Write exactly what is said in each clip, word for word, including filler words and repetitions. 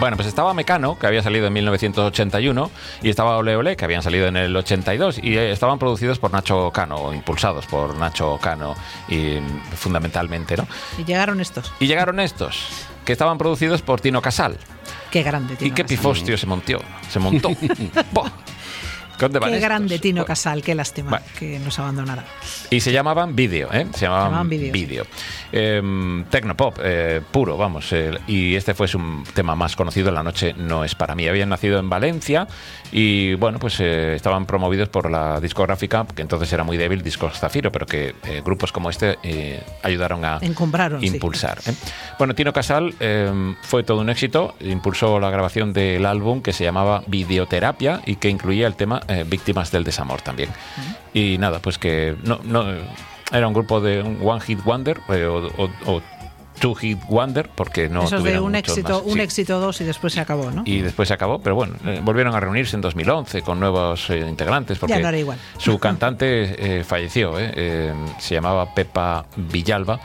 Bueno, pues estaba Mecano, que había salido en mil novecientos ochenta y uno, y estaba Ole Ole, que habían salido en el ochenta y dos, y eh, estaban producidos por Nacho Cano, o impulsados por Nacho Cano, y fundamentalmente, ¿no? Y llegaron estos. Y llegaron estos, que estaban producidos por Tino Casal. Qué grande, Tino Y qué Casal. pifostio se montó. Se montó. ¡Boh! Qué estos? grande Tino Bueno. Casal, qué lástima Bueno. que nos abandonara. Y se llamaban Vídeo, ¿eh? Se llamaban, llamaban Vídeo, Vídeo. Eh, Tecnopop, eh, puro, vamos. Eh, y este fue su tema más conocido, La noche no es para mí. Habían nacido en Valencia y, bueno, pues eh, estaban promovidos por la discográfica, que entonces era muy débil, Discos Zafiro, pero que eh, grupos como este eh, ayudaron a Encumbraron, impulsar. ¿eh? Bueno, Tino Casal eh, fue todo un éxito. Impulsó la grabación del álbum que se llamaba Videoterapia y que incluía el tema eh, Víctimas del Desamor también. Uh-huh. Y nada, pues que no, no era un grupo de un One Hit Wonder eh, o, o, o Two Hit Wonder, porque no Eso es de un más. éxito, un sí. éxito dos y después se acabó, ¿no? Y después se acabó, pero bueno, eh, volvieron a reunirse en dos mil once con nuevos eh, integrantes, porque ya no era igual. Su cantante eh, falleció, eh, eh, se llamaba Pepa Villalba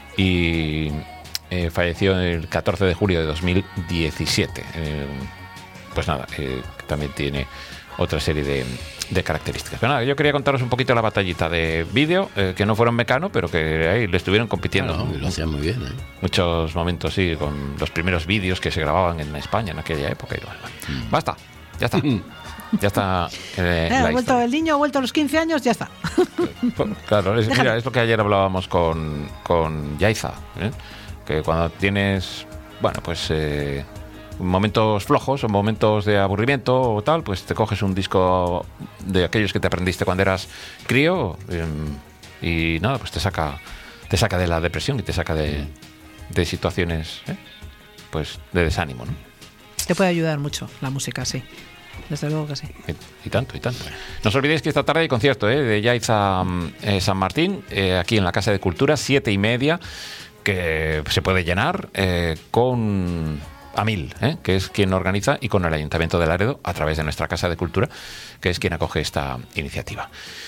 y eh, falleció el catorce de julio de dos mil diecisiete. Eh, pues nada, eh, también tiene otra serie de, de características. Pero nada, yo quería contaros un poquito la batallita de Vídeo, eh, que no fueron Mecano, pero que ahí le estuvieron compitiendo. Claro, y lo hacían muy bien, ¿eh? Muchos momentos, sí, con los primeros vídeos que se grababan en España en aquella época. Y bueno, mm. Basta, ya está. Ya está. Eh, eh, ha vuelto el niño, ha vuelto a los quince años, ya está. Claro, es, mira, es lo que ayer hablábamos con, con Yaiza, ¿eh? Que cuando tienes, bueno, pues eh, momentos flojos o momentos de aburrimiento o tal, pues te coges un disco de aquellos que te aprendiste cuando eras crío eh, y nada, pues te saca te saca de la depresión y te saca de, de situaciones ¿eh? pues de desánimo, ¿no? Te puede ayudar mucho la música, sí. Desde luego que sí. Y, y tanto, y tanto. No os olvidéis que esta tarde hay concierto ¿eh? de Yaiza eh, San Martín, eh, aquí en la Casa de Cultura, siete y media, que se puede llenar eh, con a mil, ¿eh? que es quien organiza, y con el Ayuntamiento de Laredo, a través de nuestra Casa de Cultura, que es quien acoge esta iniciativa.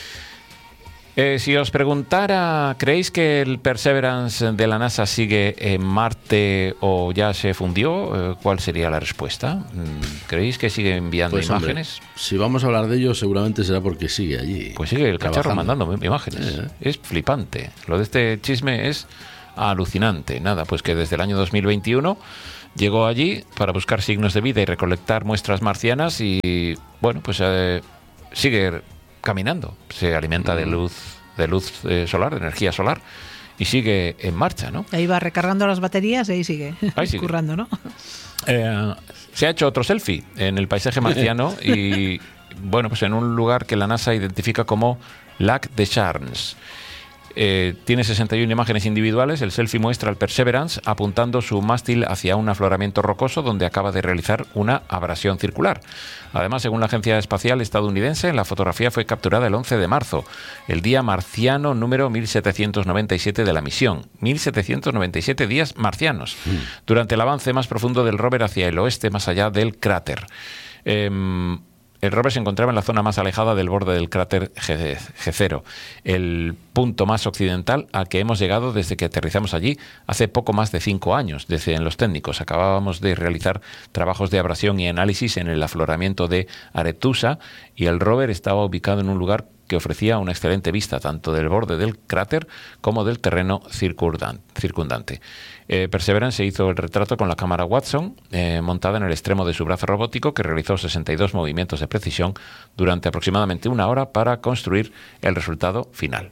Eh, si os preguntara, ¿creéis que el Perseverance de la NASA sigue en Marte o ya se fundió? Eh, ¿Cuál sería la respuesta? ¿Creéis que sigue enviando pues, imágenes? Hombre, si vamos a hablar de ello, seguramente será porque sigue allí. Pues sigue el trabajando. cacharro mandando imágenes. Eh, eh. Es flipante. Lo de este chisme es alucinante. Nada, pues que desde el año dos mil veintiuno llegó allí para buscar signos de vida y recolectar muestras marcianas y, bueno, pues eh, sigue caminando, se alimenta de luz de luz eh, solar, de energía solar, y sigue en marcha, ¿no? Ahí va recargando las baterías y ahí sigue, ahí sigue. currando, ¿no? Eh, se ha hecho otro selfie en el paisaje marciano y, bueno, pues en un lugar que la NASA identifica como Lac de Charnes. Eh, tiene sesenta y una imágenes individuales. El selfie muestra al Perseverance apuntando su mástil hacia un afloramiento rocoso donde acaba de realizar una abrasión circular. Además, según la Agencia Espacial Estadounidense, la fotografía fue capturada el once de marzo, el día marciano número mil setecientos noventa y siete de la misión. mil setecientos noventa y siete días marcianos, mm. durante el avance más profundo del rover hacia el oeste, más allá del cráter. Eh, El rover se encontraba en la zona más alejada del borde del cráter G cero, el punto más occidental al que hemos llegado desde que aterrizamos allí hace poco más de cinco años, decían los técnicos. Acabábamos de realizar trabajos de abrasión y análisis en el afloramiento de Aretusa y el rover estaba ubicado en un lugar que ofrecía una excelente vista tanto del borde del cráter como del terreno circundante. Eh, Perseverance se hizo el retrato con la cámara Watson eh, montada en el extremo de su brazo robótico, que realizó sesenta y dos movimientos de precisión durante aproximadamente una hora para construir el resultado final.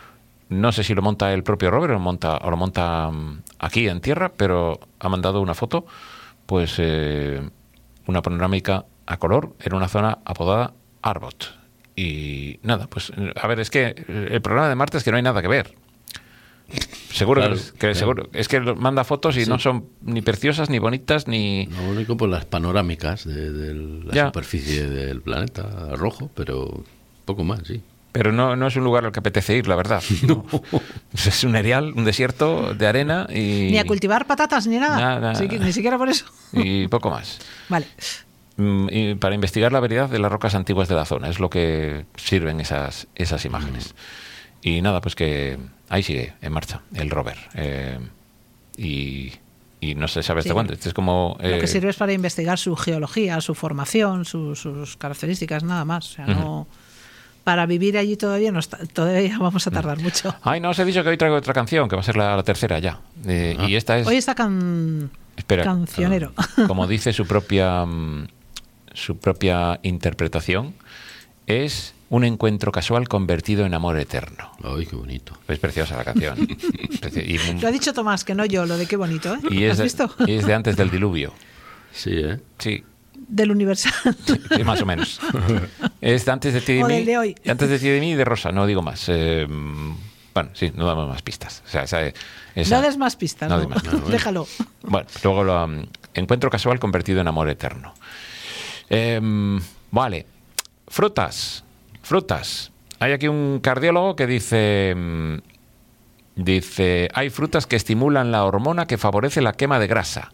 No sé si lo monta el propio rover o lo monta, o lo monta um, aquí en tierra, pero ha mandado una foto, pues eh, una panorámica a color en una zona apodada Arbot. Y nada, pues a ver, es que el problema de Marte es que no hay nada que ver. Seguro claro, que, que claro. seguro es que manda fotos y sí. no son ni preciosas ni bonitas ni. Lo único por las panorámicas de, de la ya. superficie del planeta rojo, pero poco más, sí. Pero no, no es un lugar al que apetece ir, la verdad. No. Es un erial, un desierto de arena y. Ni a cultivar patatas ni nada. nada Sí, ni siquiera por eso. Y poco más. Vale. Y para investigar la veredad de las rocas antiguas de la zona, es lo que sirven esas, esas imágenes. Mm. Y nada, pues que ahí sigue en marcha el rover. Eh, y y no se sabe hasta Sí. cuándo. Este es como... Lo eh, que sirve es para investigar su geología, su formación, su- sus características, nada más. O sea, no, para vivir allí todavía, no está- todavía vamos a tardar mucho. Ay, no os he dicho que hoy traigo otra canción, que va a ser la, la tercera ya. Eh, Ah. Y esta es... Hoy está can... Espera, cancionero. como dice su propia mm, su propia interpretación, es un encuentro casual convertido en amor eterno. Ay, qué bonito. Es preciosa la canción. Preci- y, Lo ha dicho Tomás, que no yo, lo de qué bonito, ¿eh? y es ¿Has de, visto? y es de antes del diluvio. Sí, ¿eh? Sí, Del Universal. sí, más o menos. Es de antes de ti y de O mí. del de hoy. Antes de ti y de mí y de Rosa, no digo más. Eh, bueno, sí, no damos más pistas. O sea, esa, esa- No des más pistas, no no. des más pistas. Déjalo. Bueno, luego lo um, encuentro casual convertido en amor eterno. Em, vale, frutas, frutas. Hay aquí un cardiólogo que dice, mm, dice, hay frutas que estimulan la hormona que favorece la quema de grasa.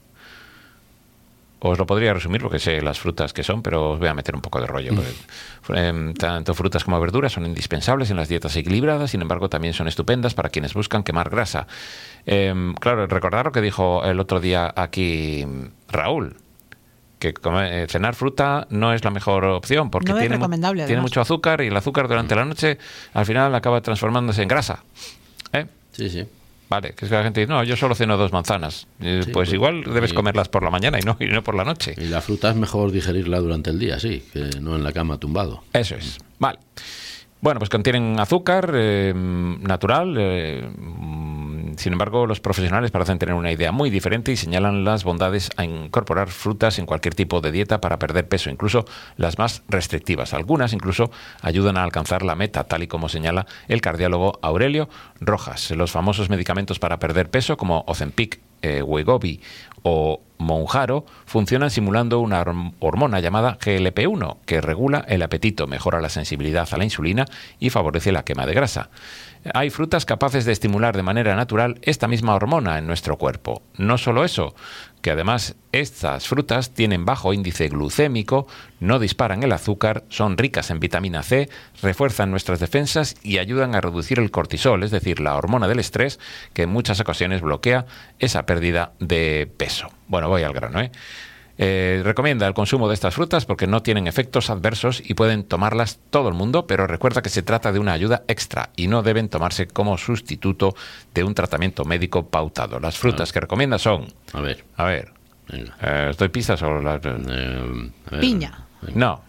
Os lo podría resumir porque sé las frutas que son, pero os voy a meter un poco de rollo. Porque, em, tanto frutas como verduras son indispensables en las dietas equilibradas, sin embargo también son estupendas para quienes buscan quemar grasa. Em, claro, recordad lo que dijo el otro día aquí Raúl, que comer- eh, cenar fruta no es la mejor opción porque No es tiene, mu- recomendable, tiene además. mucho azúcar y el azúcar durante la noche al final acaba transformándose en grasa. ¿Eh? Sí, sí. Vale, que es que la gente dice, no, yo solo ceno dos manzanas. Eh, Sí, pues pues, igual debes y- comerlas por la mañana y no, y no por la noche. Y la fruta es mejor digerirla durante el día, sí, que no en la cama tumbado. Eso es. Vale. Bueno, pues contienen azúcar eh, natural. eh, mm, sin embargo, los profesionales parecen tener una idea muy diferente y señalan las bondades a incorporar frutas en cualquier tipo de dieta para perder peso, incluso las más restrictivas. Algunas incluso ayudan a alcanzar la meta, tal y como señala el cardiólogo Aurelio Rojas. Los famosos medicamentos para perder peso, como Ozempic, eh, Wegovy o Mounjaro, funcionan simulando una horm- hormona llamada G L P uno, que regula el apetito, mejora la sensibilidad a la insulina y favorece la quema de grasa. Hay frutas capaces de estimular de manera natural esta misma hormona en nuestro cuerpo. No solo eso, que además estas frutas tienen bajo índice glucémico, no disparan el azúcar, son ricas en vitamina C, refuerzan nuestras defensas y ayudan a reducir el cortisol, es decir, la hormona del estrés, que en muchas ocasiones bloquea esa pérdida de peso. Bueno, voy al grano, ¿eh? Eh, recomienda el consumo de estas frutas porque no tienen efectos adversos y pueden tomarlas todo el mundo, pero recuerda que se trata de una ayuda extra y no deben tomarse como sustituto de un tratamiento médico pautado. Las frutas Ah. que recomienda son, A ver, a ver, venga. eh, ¿os doy pistas o las...? Eh, a ver. Piña. No.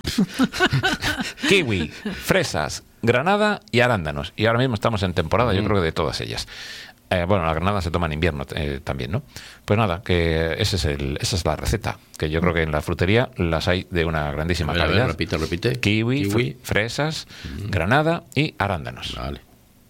Kiwi, fresas, granada y arándanos. Y ahora mismo estamos en temporada, yo creo que de todas ellas. Eh, bueno, la granada se toma en invierno eh, también, ¿no? Pues nada, que ese es el, esa es la receta, que yo creo que en la frutería las hay de una grandísima A ver, a ver, calidad. repite, repite. Kiwi, Kiwi. fr- fresas, granada y arándanos. Vale.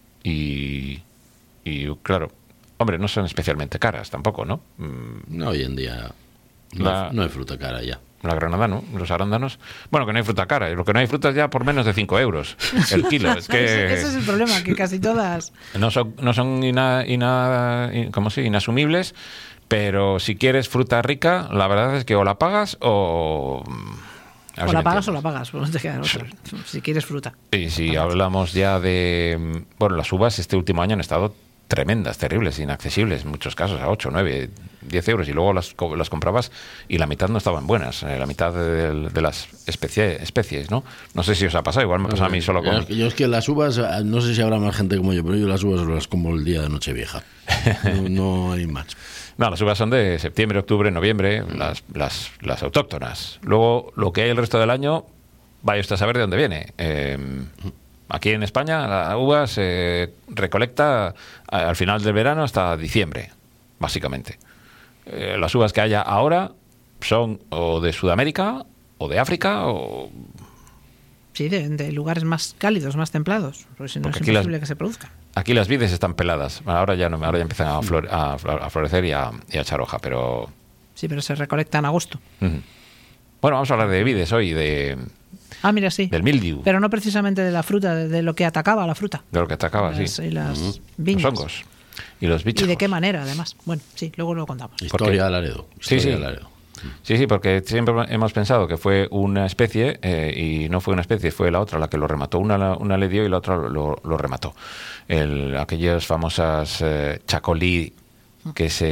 Y, y claro, hombre, no son especialmente caras tampoco, ¿no? Mm, No, hoy en día no, La- hay, no hay fruta cara ya. La granada, ¿no? Los arándanos. Bueno, que no hay fruta cara. Lo que no hay fruta es ya por menos de cinco euros el kilo. Es que Ese, ese es el problema, que casi todas... no son, no son ina, ina- in- ¿cómo se dice? Inasumibles, pero si quieres fruta rica, la verdad es que o la pagas o... a ver O si la me pagas o entiendes. la pagas, pues no te queda otra. Si quieres fruta. Y si hablamos ya de... Bueno, las uvas este último año han estado tremendas, terribles, inaccesibles en muchos casos, a ocho, nueve, diez euros, y luego las, co- las comprabas y la mitad no estaban buenas, eh, la mitad de, de las especie, especies, ¿no? No sé si os ha pasado, igual me ha pasado a mí solo yo, con... es que- yo es que las uvas, no sé si habrá más gente como yo, pero yo las uvas las como el día de Nochevieja. No, no hay más. No, las uvas son de septiembre, octubre, noviembre, las, las, las autóctonas. Luego, lo que hay el resto del año, vaya usted a saber de dónde viene. Eh, aquí en España, la uva se recolecta al final del verano hasta diciembre, básicamente. Eh, las uvas que haya ahora son o de Sudamérica, o de África, o... Sí, de, de lugares más cálidos, más templados. Porque si no Porque es aquí las- imposible que se produzcan. Aquí las vides están peladas. Ahora ya no, ahora ya empiezan a, flor- a, flor- a florecer y a, y a echar hoja, pero... Sí, pero se recolecta en agosto. Ujú. Bueno, vamos a hablar de vides hoy, de, Ah, mira, sí. del mildiu, Pero no precisamente de la fruta, de, de lo que atacaba a la fruta. de lo que atacaba, Las- sí. Y las Los viñas. hongos y los bichos. Y de qué manera, además. Bueno, sí, luego lo contamos. Historia de Laredo. Sí, Historia sí. de Laredo. Sí, sí, porque siempre hemos pensado que fue una especie eh, y no fue una especie, fue la otra la que lo remató. Una, la- una le dio y la otra lo, lo remató. El, aquellas famosas eh, chacolí que se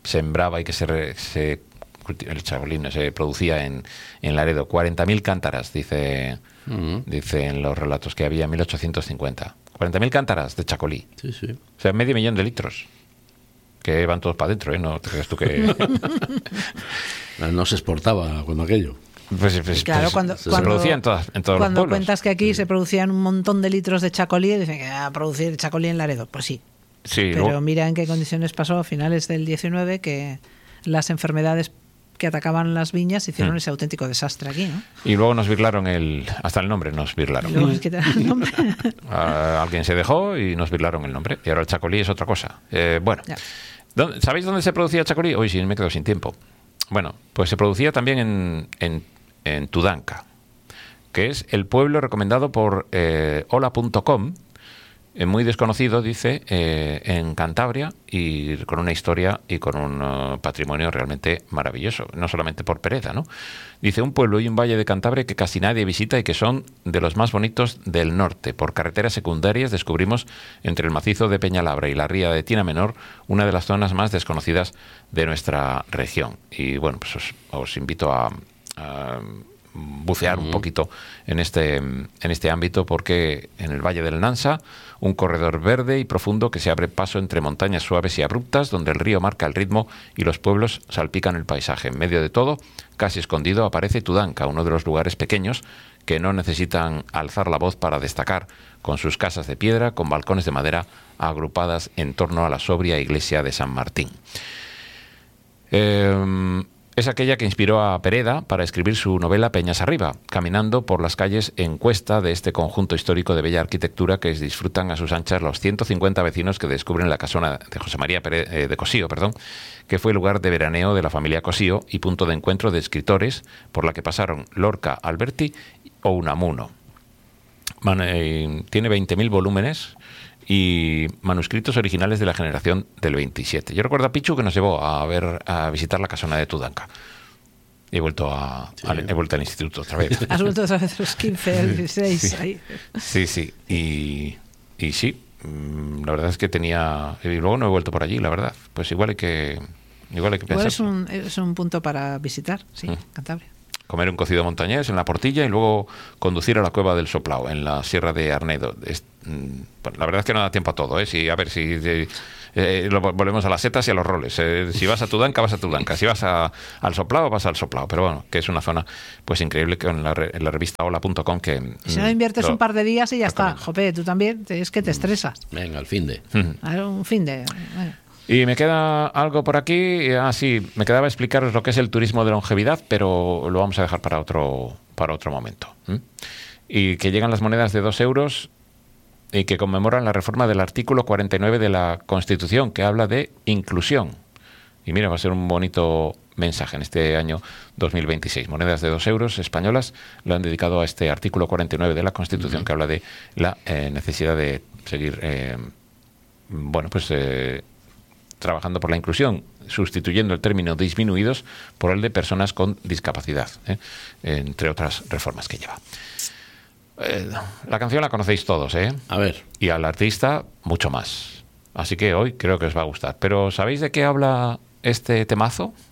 sembraba y que se, se el chacolí se producía en, en Laredo. cuarenta mil cántaras, dice, uh-huh. dice en los relatos que había en mil ochocientos cincuenta. cuarenta mil cántaras de chacolí. Sí, sí. O sea, medio millón de litros. Que van todos para adentro, ¿eh? No te creas tú que... no se exportaba cuando aquello. Pues, pues, claro, pues, cuando, se cuando, producía en, todas, en todos cuando los pueblos. Cuentas que aquí sí. se producían un montón de litros de chacolí, dicen que a producir chacolí en Laredo. Pues sí. sí Pero luego... mira en qué condiciones pasó a finales del diecinueve, que las enfermedades que atacaban las viñas hicieron hmm. ese auténtico desastre aquí, ¿no? Y luego nos birlaron el... Hasta el nombre nos birlaron. Y luego nos quitaron el nombre. A, alguien se dejó y nos birlaron el nombre. Y ahora el chacolí es otra cosa. Eh, bueno, ¿dónde, ¿sabéis dónde se producía el chacolí? Hoy sí, me quedo sin tiempo. Bueno, pues se producía también en... en en Tudanca, que es el pueblo recomendado por eh, hola punto com, eh, muy desconocido, dice, eh, en Cantabria, y con una historia y con un uh, patrimonio realmente maravilloso, no solamente por pereza, ¿no? Dice, un pueblo y un valle de Cantabria que casi nadie visita y que son de los más bonitos del norte. Por carreteras secundarias descubrimos entre el macizo de Peñalabra y la ría de Tina Menor una de las zonas más desconocidas de nuestra región. Y bueno, pues os, os invito a a bucear un poquito en este en este ámbito, porque en el Valle del Nansa, un corredor verde y profundo que se abre paso entre montañas suaves y abruptas, donde el río marca el ritmo y los pueblos salpican el paisaje. En medio de todo, casi escondido, aparece Tudanca, uno de los lugares pequeños que no necesitan alzar la voz para destacar, con sus casas de piedra, con balcones de madera agrupadas en torno a la sobria iglesia de San Martín. Eh, Es aquella que inspiró a Pereda para escribir su novela Peñas Arriba, caminando por las calles en cuesta de este conjunto histórico de bella arquitectura que disfrutan a sus anchas los ciento cincuenta vecinos que descubren la casona de José María Pérez, eh, de Cosío, perdón, que fue lugar de veraneo de la familia Cosío y punto de encuentro de escritores por la que pasaron Lorca, Alberti o Unamuno. Man, eh, tiene veinte mil volúmenes y manuscritos originales de la generación del veintisiete. Yo recuerdo a Pichu que nos llevó a ver a visitar la casona de Tudanca. He vuelto a, sí. a he vuelto al instituto otra vez. Has vuelto otra vez a los quince, a los dieciséis. Sí, ahí. sí, sí. Y, y sí, la verdad es que tenía... Y luego no he vuelto por allí, la verdad. Pues igual hay que, igual hay que igual pensar. Es un, es un punto para visitar, sí, mm. Cantabria. Comer un cocido montañés en la Portilla y luego conducir a la Cueva del Soplao, en la Sierra de Arnedo. Es, bueno, la verdad es que no da tiempo a todo, ¿eh? Si, a ver, si eh, eh, lo, volvemos a las setas y a los roles. Eh, si vas a Tudanca, vas a Tudanca. Si vas a, al Soplao, vas al Soplao. Pero bueno, que es una zona pues increíble, que en la, en la revista hola punto com que... Si no inviertes lo, un par de días y ya está. Jope, tú también, es que te estresas. Venga, al fin de. Un fin de... Bueno. Y me queda algo por aquí. Ah, sí, me quedaba explicaros lo que es el turismo de longevidad, pero lo vamos a dejar para otro, para otro momento. ¿Mm? Y que llegan las monedas de dos euros y que conmemoran la reforma del artículo cuarenta y nueve de la Constitución, que habla de inclusión. Y mira, va a ser un bonito mensaje en este año dos mil veintiséis. Monedas de dos euros españolas lo han dedicado a este artículo cuarenta y nueve de la Constitución, uh-huh. que habla de la eh, necesidad de seguir, eh, bueno, pues... Eh, trabajando por la inclusión, sustituyendo el término disminuidos por el de personas con discapacidad, ¿eh? entre otras reformas que lleva. Eh, la canción la conocéis todos, ¿eh? A ver. Y al artista, mucho más. Así que hoy creo que os va a gustar. Pero ¿sabéis de qué habla este temazo?